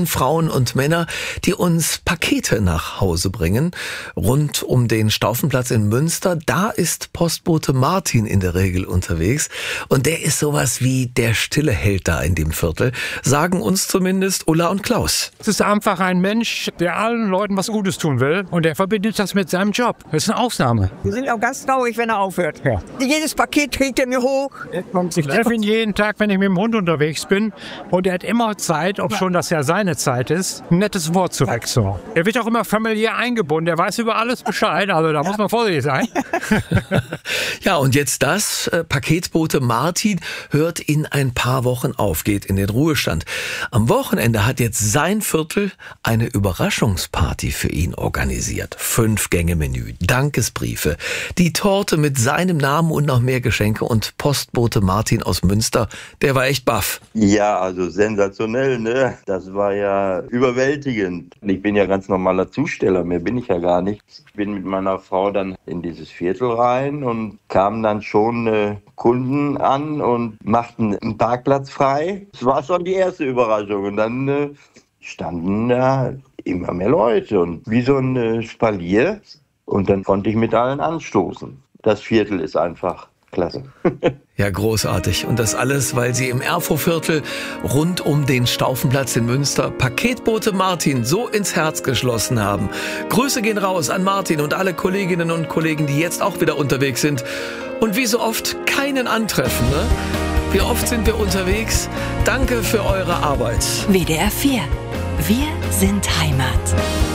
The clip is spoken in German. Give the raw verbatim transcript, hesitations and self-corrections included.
Menschen, Frauen und Männer, die uns Pakete nach Hause bringen. Rund um den Staufenplatz in Münster, da ist Postbote Martin in der Regel unterwegs. Und der ist sowas wie der stille Held da in dem Viertel, sagen uns zumindest Ulla und Klaus. Es ist einfach ein Mensch, der allen Leuten was Gutes tun will und der verbindet das mit seinem Job. Das ist eine Ausnahme. Wir sind auch ganz traurig, wenn er aufhört. Ja. Jedes Paket trägt er mir hoch. Ich treffe ihn jeden Tag, wenn ich mit dem Hund unterwegs bin. Und er hat immer Zeit, ob schon das ja seine Zeit ist, ein nettes Wort zu wechseln. Er wird auch immer familiär eingebunden. Er weiß über alles Bescheid. Also da muss man vorsichtig sein. Ja, und jetzt das. Äh, Paketbote Martin hört in ein paar Wochen auf, geht in den Ruhestand. Am Wochenende hat jetzt sein Viertel eine Überraschungsparty für ihn organisiert. Fünf-Gänge-Menü, Dankesbriefe, die Torte mit seinem Namen und noch mehr Geschenke. Und Postbote Martin aus Münster, der war echt baff. Ja, also sensationell, ne? Das war ja überwältigend. Ich bin ja ganz normaler Zusteller, mehr bin ich ja gar nicht. Ich bin mit meiner Frau dann in dieses Viertel rein und kamen dann schon äh, Kunden an und machten einen Parkplatz frei. Das war schon die erste Überraschung. Und dann äh, standen da immer mehr Leute und wie so ein äh, Spalier. Und dann konnte ich mit allen anstoßen. Das Viertel ist einfach klasse. Ja, großartig. Und das alles, weil sie im Erfurtviertel rund um den Staufenplatz in Münster Paketbote Martin so ins Herz geschlossen haben. Grüße gehen raus an Martin und alle Kolleginnen und Kollegen, die jetzt auch wieder unterwegs sind und wie so oft keinen antreffen, ne? Wie oft sind wir unterwegs? Danke für eure Arbeit. W D R vier. Wir sind Heimat.